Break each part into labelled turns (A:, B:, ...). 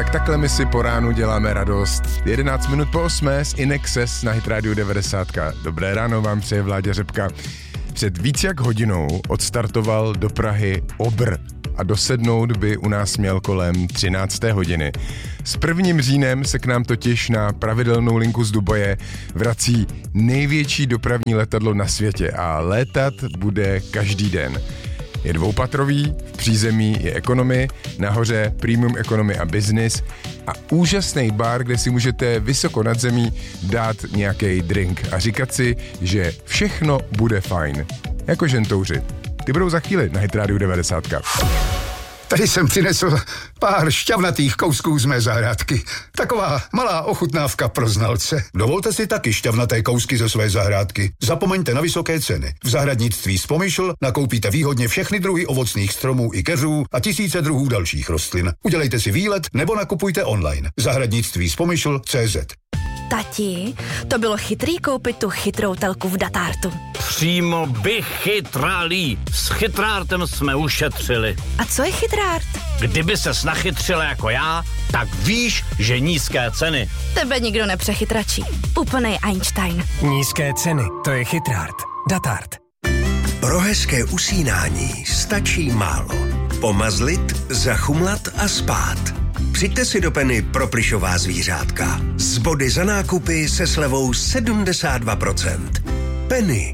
A: Tak takhle my si po ránu děláme radost. 11 minut po 8 z Inexes na Hit Radio 90. Dobré ráno vám přeje Vláďa Řepka. Před víc jak hodinou odstartoval do Prahy Obr a dosednout by u nás měl kolem 13. hodiny. S 1. říjnem se k nám totiž na pravidelnou linku z Dubaje vrací největší dopravní letadlo na světě a létat bude každý den. Je dvoupatrový, v přízemí je economy, nahoře premium economy a business a úžasný bar, kde si můžete vysoko nad zemí dát nějaký drink a říkat si, že všechno bude fajn. Jako žentouři. Ty budou za chvíli na Hit Radio 90.
B: Tady jsem přinesl pár šťavnatých kousků z mé zahrádky. Taková malá ochutnávka pro znalce. Dovolte si taky šťavnaté kousky ze své zahrádky. Zapomeňte na vysoké ceny. V zahradnictví Spomyšl nakoupíte výhodně všechny druhy ovocných stromů i keřů a tisíce druhů dalších rostlin. Udělejte si výlet nebo nakupujte online. Zahradnictví Spomyšl.cz.
C: Tati, to bylo chytrý koupit tu chytrou telku v Datartu.
D: Přímo bych chytralý. S chytrártem jsme ušetřili.
C: A co je chytrárt?
D: Kdyby ses nachytřila jako já, tak víš, že nízké ceny.
C: Tebe nikdo nepřechytračí. Úplnej Einstein.
E: Nízké ceny, to je chytrárt. Datart.
F: Pro hezké usínání stačí málo. Pomazlit, zachumlat a spát. Přijďte si do Penny pro plyšová zvířátka. Z body za nákupy se slevou 72%. Penny.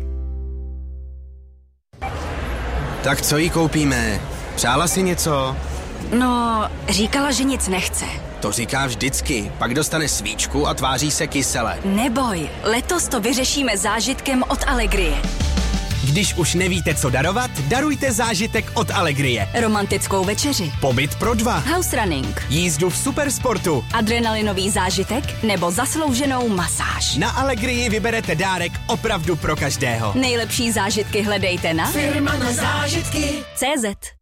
E: Tak co jí koupíme? Přála si něco?
G: No, říkala, že nic nechce.
E: To říká vždycky, pak dostane svíčku a tváří se kysele.
G: Neboj, letos to vyřešíme zážitkem od Allegrie.
E: Když už nevíte, co darovat, darujte zážitek od Allegrie.
G: Romantickou večeři,
E: Pobyt pro 2,
G: house running,
E: jízdu v supersportu,
G: adrenalinový zážitek nebo zaslouženou masáž.
E: Na Allegrii vyberete dárek opravdu pro každého.
G: Nejlepší zážitky hledejte na
H: Firma na zážitky
G: CZ.